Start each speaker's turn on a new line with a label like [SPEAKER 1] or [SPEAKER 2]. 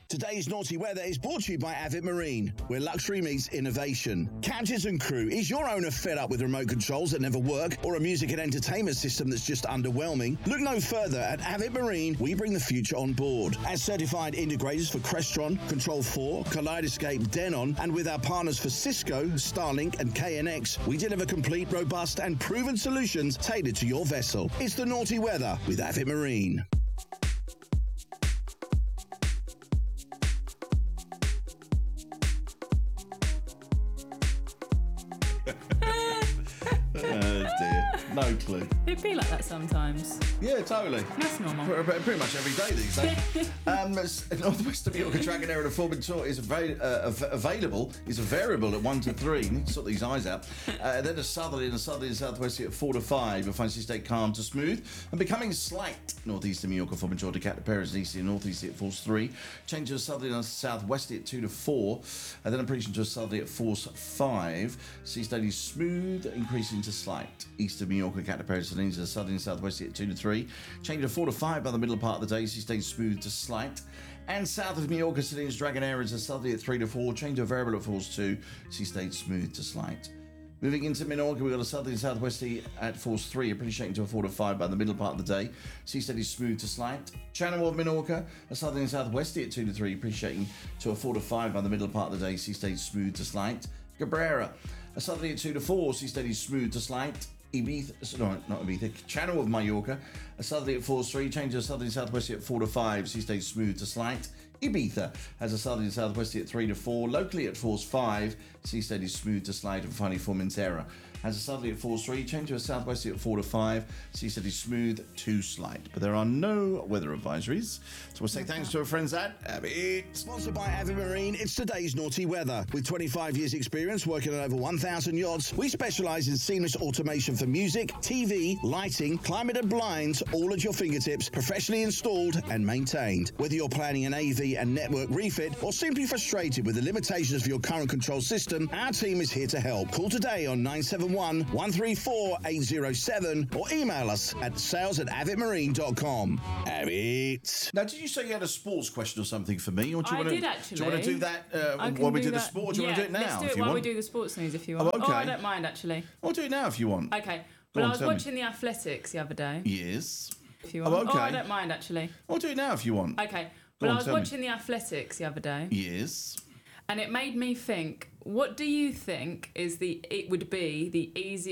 [SPEAKER 1] Today's Naughty Weather is brought to you by Avid Marine, where luxury meets innovation. Captains and crew, is your owner fed up with remote controls that never work or a music and entertainment system that's just underwhelming? Look no further. At Avid Marine, we bring the future on board. As certified integrators for Crestron, Control 4, Kaleidoscape, Denon, and with our partners for Cisco, Starlink, and KNX, we deliver complete, robust, and proven solutions tailored to your vessel. It's the Naughty Weather with Avid Marine.
[SPEAKER 2] No clue.
[SPEAKER 3] It'd be like that sometimes.
[SPEAKER 2] Yeah, totally.
[SPEAKER 3] That's normal.
[SPEAKER 2] Pretty much every day these days. Northwest of Mallorca Dragon Air and a Forbin Tour is available. Is a variable at 1 to 3. You need to sort these eyes out. Then a southerly and southwest at 4 to 5. You'll find stay calm to smooth and becoming slight. Northeastern Mallorca Forbin Tour to Cat Paris and easty and northeasty at force 3. Change to a southerly and southwesterly at 2 to 4. And then appreciation to a southerly at force 5. Sea steady smooth, increasing to slight. Eastern Mallorca Cat Paris and easty, southerly and southwesterly at 2 to 3. Change to 4 to 5 by the middle part of the day. Sea stays smooth to slight. And south of Mallorca, Sardinia's Dragon Air is a southerly at 3 to 4. Change to a variable at force 2. Sea stays smooth to slight. Moving into Minorca, we've got a southerly and southwesterly at force 3, appreciating to a 4 to 5 by the middle part of the day. Sea steady smooth to slight. Channel of Minorca, a southerly and southwesterly at 2 to 3, appreciating to a 4 to 5 by the middle part of the day. Sea stays smooth to slight. Cabrera, a southerly at 2 to 4, sea steady smooth to slight. Ibiza, no, not Ibiza, Channel of Mallorca, a southerly at force 3, change to a southerly southwesterly at 4 to 5, sea stays smooth to slight. Ibiza has a southerly southwesterly at 3 to 4, locally at force 5, sea steady smooth to slight. And finally Formentera has a southerly at force 3, change to a southwesterly at 4 to 5, sea steady smooth to slight. But there are no weather advisories, so we'll say thanks to our friends at Avid.
[SPEAKER 1] Sponsored by Avid Marine, it's today's Naughty Weather. With 25 years experience working on over 1,000 yachts, we specialise in seamless automation for music, TV, lighting, climate and blinds, all at your fingertips, professionally installed and maintained. Whether you're planning an AV and network refit or simply frustrated with the limitations of your current control system, our team is here to help. Call today on 971 134 807 or email us at sales@avidmarine.com. Avid.
[SPEAKER 2] Now, did you say you had a sports question or something for me? Or do you
[SPEAKER 3] I did actually.
[SPEAKER 2] Do you want to do that while we do the sport? Or do you want to do it now?
[SPEAKER 3] Let's do it while we do the sports news if you want.
[SPEAKER 2] Oh, okay.
[SPEAKER 3] I don't mind actually.
[SPEAKER 2] I'll do it now if you want.
[SPEAKER 3] Okay.
[SPEAKER 2] Go
[SPEAKER 3] Well,
[SPEAKER 2] on,
[SPEAKER 3] I was
[SPEAKER 2] tell me.
[SPEAKER 3] watching the athletics the other day.
[SPEAKER 2] Yes.
[SPEAKER 3] If you want.
[SPEAKER 2] Oh, okay.
[SPEAKER 3] I don't mind actually.
[SPEAKER 2] I'll do it now if you want.
[SPEAKER 3] Okay.
[SPEAKER 2] Go
[SPEAKER 3] Well,
[SPEAKER 2] on,
[SPEAKER 3] I was
[SPEAKER 2] tell me.
[SPEAKER 3] watching the athletics the other day.
[SPEAKER 2] Yes.
[SPEAKER 3] And it made me think, what do you think would be the easiest